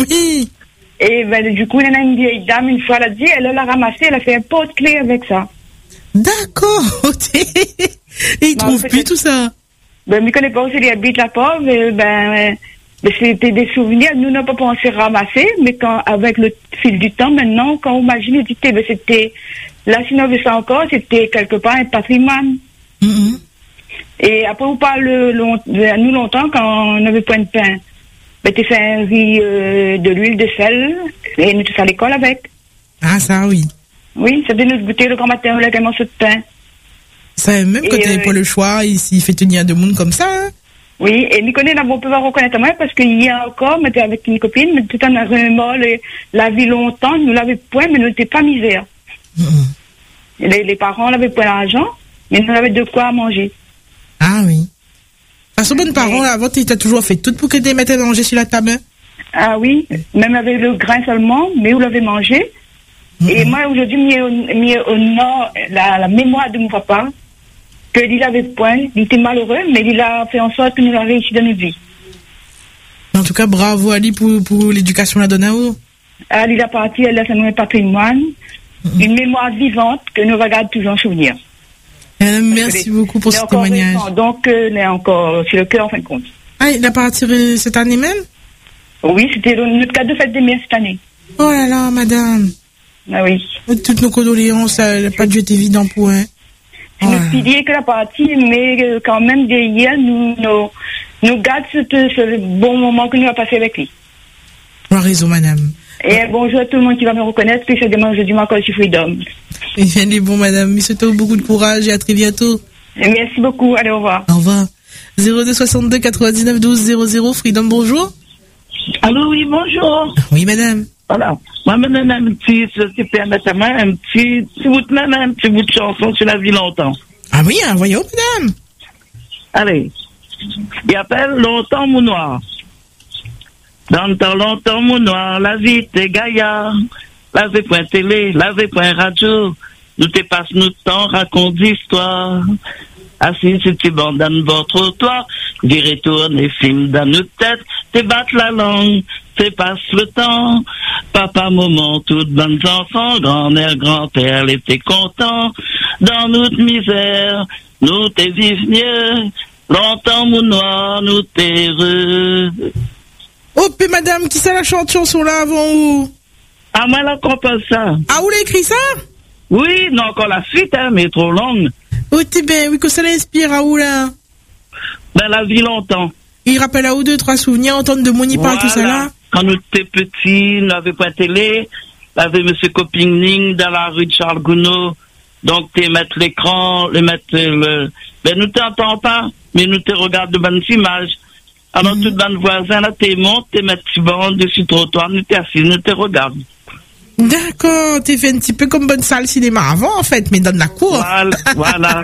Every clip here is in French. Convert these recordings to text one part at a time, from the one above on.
Oui. Et ben, du coup, il y en a une vieille dame, une fois, elle a dit, elle l'a ramassé, elle a fait un pot de clé avec ça. D'accord. Et il trouve plus tout ça. Ben, je ne connais pas où il habite, la pauvre. Ben, c'était des souvenirs. Nous, n'avons pas pensé ramasser, mais quand, avec le fil du temps, maintenant, quand on imagine, ben, c'était, là, si on avait ça encore, c'était quelque part un patrimoine. Mm-hmm. Et après, on parle à nous longtemps, quand on n'avait point de pain. Ben, tu fais un riz de l'huile, de sel, et nous, tu fais à l'école avec. Ah, ça, oui. Oui, ça devait nous goûter le grand matin avec un morceau de pain. Ça, même quand tu n'avais pas le choix, il fait tenir de monde comme ça. Hein? Oui, et Nicolas, on peut pas reconnaître moi, parce qu'il y a encore, mais avec une copine, mais tout en a remis la vie longtemps, nous l'avait point, mais nous n'étions pas misère. Mm-hmm. Les parents n'avaient pas l'argent, mais nous avions de quoi manger. Ah oui. Parce que bonnes parents, avant, tu as toujours fait tout pour que tu mettes à manger sur la table. Ah oui, même avec le grain seulement, mais vous l'avez mangé. Mm-hmm. Et moi, aujourd'hui, mis au nord, la mémoire de mon papa, qu'il avait point, il était malheureux, mais il a fait en sorte que nous l'avons réussi dans notre vie. En tout cas, bravo Ali pour l'éducation la donne à vous. Ali, il a parti, elle laisse un patrimoine, une mémoire vivante que nous regardons toujours en souvenir. Merci beaucoup pour ce témoignage. Récent, donc, il est encore sur le cœur en fin de compte. Ah, il a parti cette année même? Oui, c'était notre cadeau de fête des mères cette année. Oh là là, madame. Ah oui. Toutes nos condoléances, ça n'a pas dû être évident pour elle. C'est notre pilier que la partie, mais quand même, derrière, nous gardons ce bon moment que nous avons passé avec lui. Vous avez raison, madame. Et bonjour à tout le monde qui va me reconnaître, spécialement aujourd'hui, moi, quand je suis Freedom. Et bien, les bons, madame. Je souhaite beaucoup de courage et à très bientôt. Et merci beaucoup. Allez, au revoir. Au revoir. 02 62 99 12 00. Freedom, bonjour. Allô, oui, bonjour. Oui, madame. Voilà. Moi, maintenant, un petit bout de chanson sur la vie longtemps. Ah oui, voyons, madame. Allez. Il appelle Longtemps mon noir. Dans le temps, longtemps mon noir, la vie était gaillard. L'avait point télé, l'avait point radio. Nous te passe nous temps, raconte d'histoire. Assis sur tes bandes dans votre trottoir. Virer tourner film dans notre tête. Te battre la langue, te passe le temps. Papa, maman, toutes bonnes enfants. Grand-mère, grand-père, étaient contents. Dans notre misère, nous te vivons mieux. Longtemps mon noir, nous t'es heureux. Oh, puis madame, qui ça la chanson là avant vous? Ah, moi, là, compose ça. Ah, vous l'avez écrit ça? Oui, non, encore la suite, hein, mais trop longue. Oh, t'es bien, oui, que ça l'inspire à où, là? Ben, la vie longtemps. Il rappelle à où 2-3 souvenirs, entendre de Moni parler tout ça là? Quand nous étions petits, nous n'avions pas de télé, nous avions M. Copingning dans la rue de Charles Gounod. Donc, tu mettre l'écran, ben, nous t'entends pas, mais nous te regardons de bonnes images. Alors, tout le monde voisin, là, tu montes, tu mets petit banc dessus le trottoir, nous t'es assis, nous te regardons. D'accord, t'es fait un petit peu comme bonne salle cinéma avant, en fait, mais dans la cour. Voilà.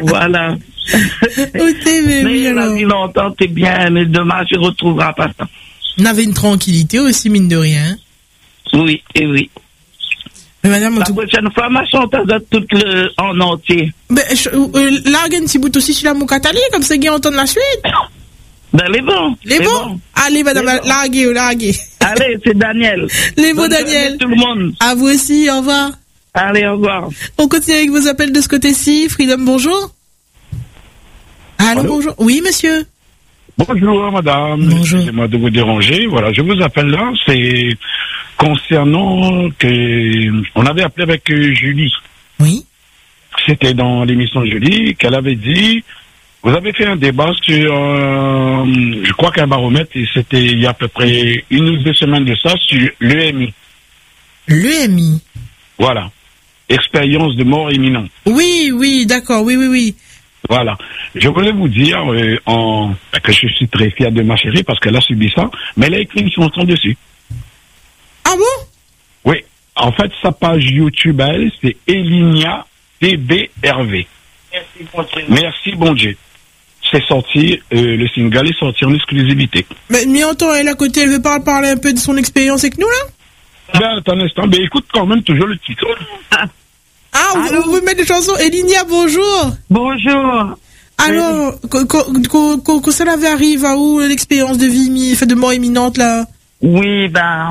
Mais la vie longtemps, t'es bien, mais demain, tu retrouveras pas ça. On avait une tranquillité aussi, mine de rien. Oui, et oui. Mais madame, la prochaine fois, ma chanteuse toute en entier. Ben, là, il y a un petit bout aussi sur la Moukatali, comme ça, on entend la suite. Ben, les bons. Les bons? Allez, madame, larguez. Allez, c'est Daniel. Les bons, Daniel. Tout le monde. À vous aussi, au revoir. Allez, au revoir. On continue avec vos appels de ce côté-ci. Freedom, bonjour. Allô, bonjour. Oui, monsieur. Bonjour, madame. Bonjour. Excusez-moi de vous déranger. Voilà, je vous appelle là. C'est concernant on avait appelé avec Julie. Oui. C'était dans l'émission de Julie qu'elle avait dit, vous avez fait un débat sur, je crois qu'un baromètre, et c'était il y a à peu près 1 ou 2 semaines de ça, sur l'EMI. L'EMI. Voilà. Expérience de mort imminente. Oui, d'accord, oui. Voilà. Je voulais vous dire que je suis très fier de ma chérie parce qu'elle a subi ça, mais elle a écrit une chanson dessus. Ah bon? Oui. En fait, sa page YouTube à elle, c'est Elinia TBRV. Merci, bon Dieu. C'est sorti, le single est sorti en exclusivité. Mais entend, elle à côté, elle veut pas parler un peu de son expérience avec nous, là? Ben, attends un instant, mais écoute quand même toujours le titre. Ah, vous mettez des chansons. Elinia, bonjour. Bonjour. Alors, quand ça avait arrive à où l'expérience de vie, de mort imminente, là? Oui, ben,